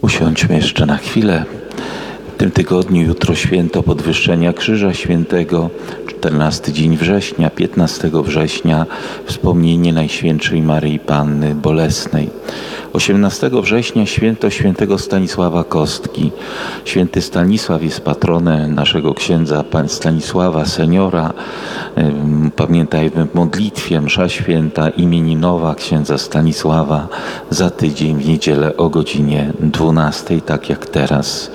Usiądźmy jeszcze na chwilę. W tym tygodniu jutro święto Podwyższenia Krzyża Świętego, 14 dzień września, 15 września wspomnienie Najświętszej Maryi Panny Bolesnej. 18 września święto świętego Stanisława Kostki. Święty Stanisław jest patronem naszego księdza Stanisława Seniora. Pamiętajmy w modlitwie msza święta imieninowa księdza Stanisława za tydzień w niedzielę o godzinie 12, tak jak teraz.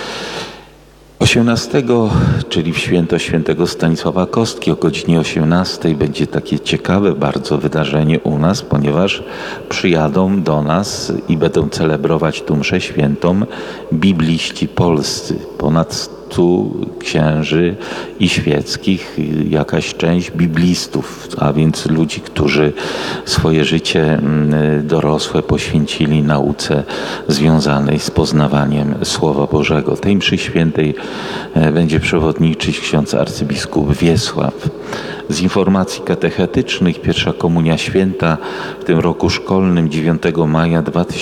18, czyli w święto świętego Stanisława Kostki o godzinie 18 będzie takie ciekawe bardzo wydarzenie u nas, ponieważ przyjadą do nas i będą celebrować tu mszę świętą bibliści polscy. Ponad 100 księży i świeckich, jakaś część biblistów, a więc ludzi, którzy swoje życie dorosłe poświęcili nauce związanej z poznawaniem Słowa Bożego. Tej mszy świętej będzie przewodniczyć ksiądz arcybiskup Wiesław. Z informacji katechetycznych pierwsza komunia święta w tym roku szkolnym 9 maja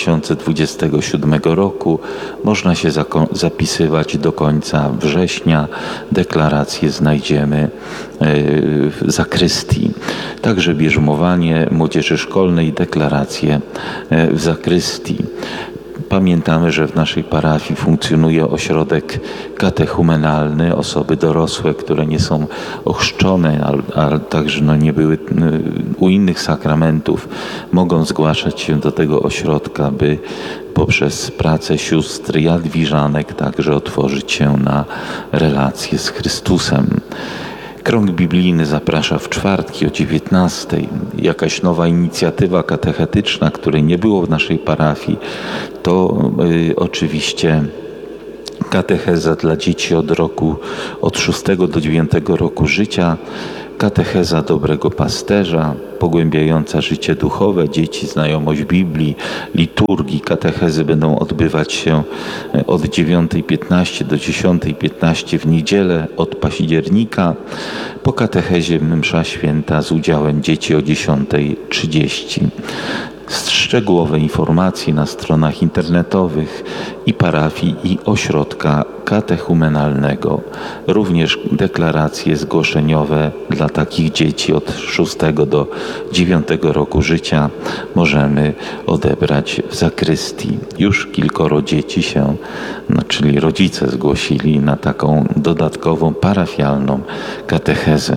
2027 roku można się zapisywać do końca września. Deklaracje znajdziemy w zakrystii. Także bierzmowanie młodzieży szkolnej, deklaracje w zakrystii. Pamiętamy, że w naszej parafii funkcjonuje ośrodek katechumenalny. Osoby dorosłe, które nie są ochrzczone, ale także nie były u innych sakramentów, mogą zgłaszać się do tego ośrodka, by poprzez pracę sióstr jadwiżanek także otworzyć się na relacje z Chrystusem. Krąg biblijny zaprasza w czwartki o 19. Jakaś nowa inicjatywa katechetyczna, której nie było w naszej parafii, to oczywiście katecheza dla dzieci od 6 do 9 roku życia, katecheza dobrego pasterza, pogłębiająca życie duchowe, dzieci, znajomość Biblii, liturgii. Katechezy będą odbywać się od 9:15 do 10:15 w niedzielę od października. Po katechezie msza święta z udziałem dzieci o 10:30. Szczegółowe informacje na stronach internetowych i parafii i ośrodka katechumenalnego. Również deklaracje zgłoszeniowe dla takich dzieci od 6 do 9 roku życia możemy odebrać w zakrystii. Już kilkoro dzieci się, czyli rodzice zgłosili na taką dodatkową parafialną katechezę.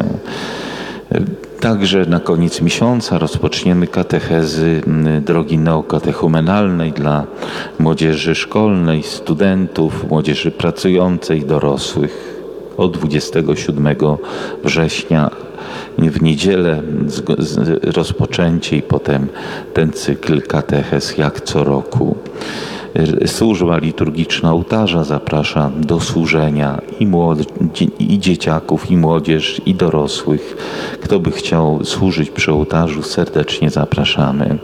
Także na koniec miesiąca rozpoczniemy katechezy drogi neokatechumenalnej dla młodzieży szkolnej, studentów, młodzieży pracującej, dorosłych. Od 27 września w niedzielę rozpoczęcie i potem ten cykl katechez jak co roku. Służba liturgiczna ołtarza zaprasza do służenia i dzieciaków, i młodzież, i dorosłych. Kto by chciał służyć przy ołtarzu, serdecznie zapraszamy.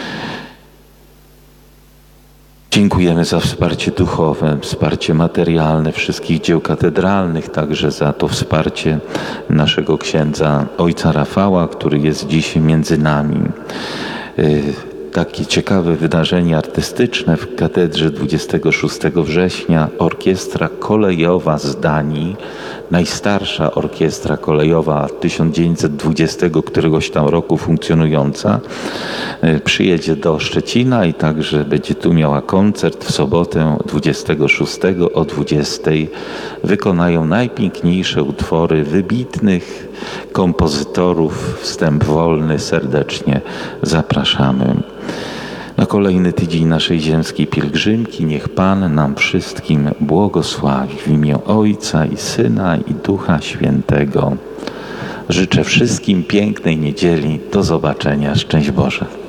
Dziękujemy za wsparcie duchowe, wsparcie materialne wszystkich dzieł katedralnych, także za to wsparcie naszego księdza ojca Rafała, który jest dziś między nami. Takie ciekawe wydarzenie artystyczne w katedrze 26 września. Orkiestra kolejowa z Danii, najstarsza orkiestra kolejowa 1920 któregoś tam roku funkcjonująca, przyjedzie do Szczecina i także będzie tu miała koncert w sobotę 26 o 20. Wykonają najpiękniejsze utwory wybitnych kompozytorów. Wstęp wolny, serdecznie zapraszamy. Na kolejny tydzień naszej ziemskiej pielgrzymki niech Pan nam wszystkim błogosławi w imię Ojca i Syna i Ducha Świętego. Życzę wszystkim pięknej niedzieli. Do zobaczenia. Szczęść Boże.